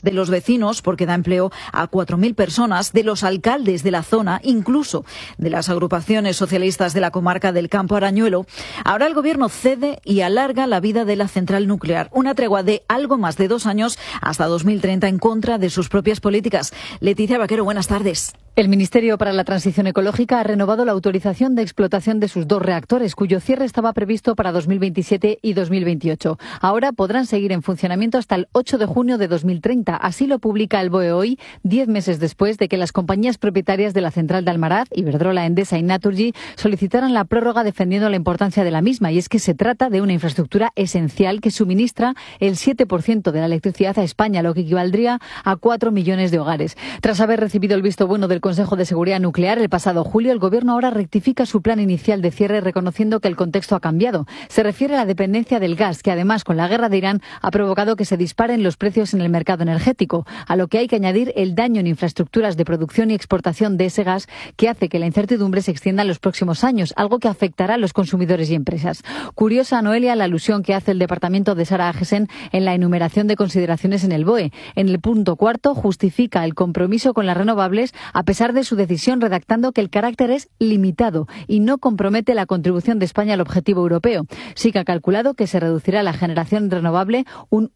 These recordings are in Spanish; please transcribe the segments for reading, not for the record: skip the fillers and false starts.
vidas de los vecinos, porque da empleo a 4.000 personas, de los alcaldes de la zona, incluso de las agrupaciones socialistas de la comarca del Campo Arañuelo. Ahora el Gobierno cede y alarga la vida de la central nuclear. Una tregua de algo más de 2 años hasta 2030 en contra de sus propias políticas. Leticia Vaquero, buenas tardes. El Ministerio para la Transición Ecológica ha renovado la autorización de explotación de sus 2 reactores, cuyo cierre estaba previsto para 2027 y 2028. Ahora podrán seguir en funcionamiento hasta el 8 de junio de 2030. Así lo publica el BOE hoy, 10 meses después de que las compañías propietarias de la central de Almaraz, Iberdrola, Endesa y Naturgy, solicitaran la prórroga defendiendo la importancia de la misma. Y es que se trata de una infraestructura esencial que suministra el 7% de la electricidad a España, lo que equivaldría a 4 millones de hogares. Tras haber recibido el visto bueno del Consejo de Seguridad Nuclear el pasado julio, el Gobierno ahora rectifica su plan inicial de cierre, reconociendo que el contexto ha cambiado. Se refiere a la dependencia del gas, que además con la guerra de Irán ha provocado que se disparen los precios en el mercado energético, a lo que hay que añadir el daño en infraestructuras de producción y exportación de ese gas, que hace que la incertidumbre se extienda en los próximos años, algo que afectará a los consumidores y empresas. Curiosa, Noelia, la alusión que hace el departamento de Sara Agesen en la enumeración de consideraciones en el BOE. En el punto 4 justifica el compromiso con las renovables a pesar de su decisión, redactando que el carácter es limitado y no compromete la contribución de España al objetivo europeo. Sí que ha calculado que se reducirá la generación renovable un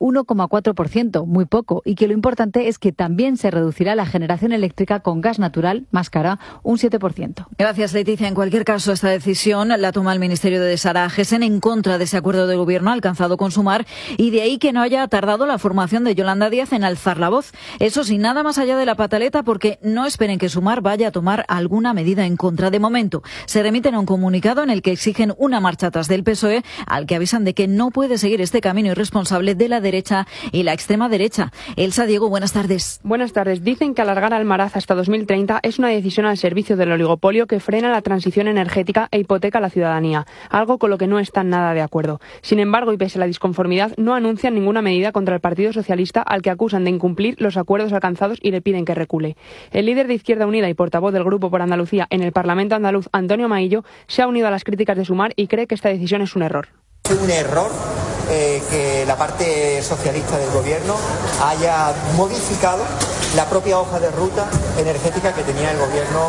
1,4%, muy poco, y que lo importante es que también se reducirá la generación eléctrica con gas natural, más cara, un 7%. Gracias, Leticia. En cualquier caso, esta decisión la toma el Ministerio de Sara Agesen en contra de ese acuerdo de gobierno alcanzado con Sumar, y de ahí que no haya tardado la formación de Yolanda Díaz en alzar la voz. Eso sí, nada más allá de la pataleta, porque no esperen que Sumar vaya a tomar alguna medida en contra. De momento, se remiten a un comunicado en el que exigen una marcha atrás del PSOE, al que avisan de que no puede seguir este camino irresponsable de la derecha y la extrema derecha. Elsa Diego, buenas tardes. Buenas tardes. Dicen que alargar Almaraz hasta 2030 es una decisión al servicio del oligopolio que frena la transición energética e hipoteca a la ciudadanía, algo con lo que no están nada de acuerdo. Sin embargo, y pese a la disconformidad, no anuncian ninguna medida contra el Partido Socialista, al que acusan de incumplir los acuerdos alcanzados y le piden que recule. El líder de Izquierda Unida y portavoz del Grupo por Andalucía en el Parlamento andaluz, Antonio Maillo, se ha unido a las críticas de Sumar y cree que esta decisión es un error. Es un error que la parte socialista del gobierno haya modificado la propia hoja de ruta energética que tenía el gobierno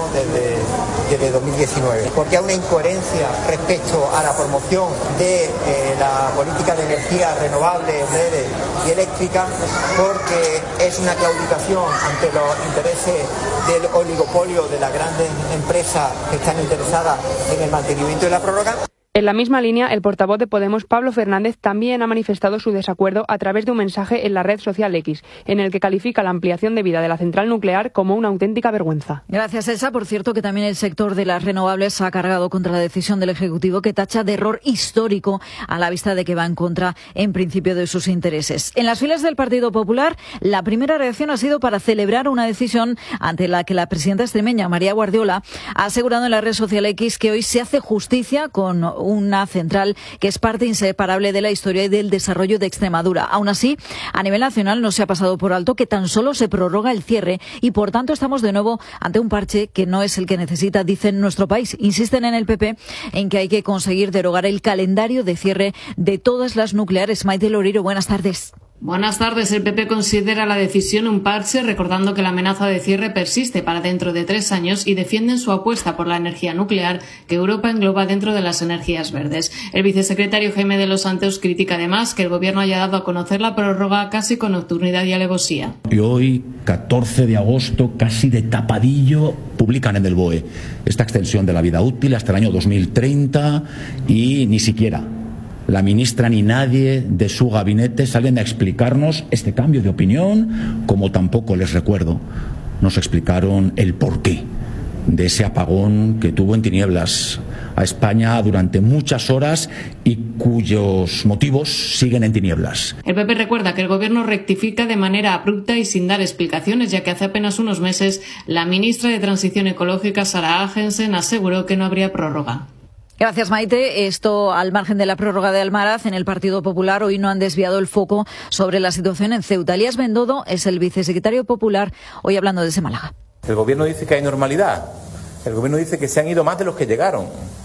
desde 2019, porque hay una incoherencia respecto a la promoción de la política de energías renovables, verdes y eléctricas, porque es una claudicación ante los intereses del oligopolio de las grandes empresas que están interesadas en el mantenimiento de la prórroga. En la misma línea, el portavoz de Podemos, Pablo Fernández, también ha manifestado su desacuerdo a través de un mensaje en la red social X, en el que califica la ampliación de vida de la central nuclear como una auténtica vergüenza. Gracias, Elsa. Por cierto, que también el sector de las renovables ha cargado contra la decisión del Ejecutivo, que tacha de error histórico a la vista de que va en contra, en principio, de sus intereses. En las filas del Partido Popular, la primera reacción ha sido para celebrar una decisión ante la que la presidenta extremeña, María Guardiola, ha asegurado en la red social X que hoy se hace justicia con una central que es parte inseparable de la historia y del desarrollo de Extremadura. Aún así, a nivel nacional no se ha pasado por alto que tan solo se prorroga el cierre y, por tanto, estamos de nuevo ante un parche que no es el que necesita, dicen, nuestro país. Insisten en el PP en que hay que conseguir derogar el calendario de cierre de todas las nucleares. Maite Loriro, buenas tardes. Buenas tardes. El PP considera la decisión un parche, recordando que la amenaza de cierre persiste para dentro de 3 años y defienden su apuesta por la energía nuclear que Europa engloba dentro de las energías verdes. El vicesecretario Jaime de los Santos critica además que el Gobierno haya dado a conocer la prórroga casi con nocturnidad y alevosía. Y hoy, 14 de agosto, casi de tapadillo, publican en el BOE esta extensión de la vida útil hasta el año 2030 y ni siquiera la ministra ni nadie de su gabinete salen a explicarnos este cambio de opinión, como tampoco, les recuerdo, nos explicaron el porqué de ese apagón que tuvo en tinieblas a España durante muchas horas y cuyos motivos siguen en tinieblas. El PP recuerda que el Gobierno rectifica de manera abrupta y sin dar explicaciones, ya que hace apenas unos meses la ministra de Transición Ecológica, Sara Agesen, aseguró que no habría prórroga. Gracias, Maite. Esto al margen de la prórroga de Almaraz. En el Partido Popular hoy no han desviado el foco sobre la situación en Ceuta. Elías Bendodo es el vicesecretario popular, hoy hablando desde Málaga. El Gobierno dice que hay normalidad. El Gobierno dice que se han ido más de los que llegaron.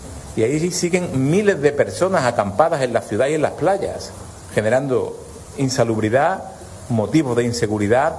Y ahí siguen miles de personas acampadas en la ciudad y en las playas, generando insalubridad, motivos de inseguridad.